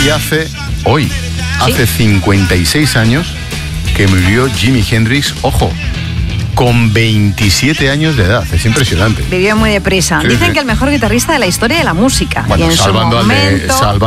Y hace 56 años que murió Jimi Hendrix, ojo, con 27 años de edad. Es impresionante. Vivió muy deprisa. Sí, Dicen sí. que el mejor guitarrista de la historia de la música. Bueno, y en su momento...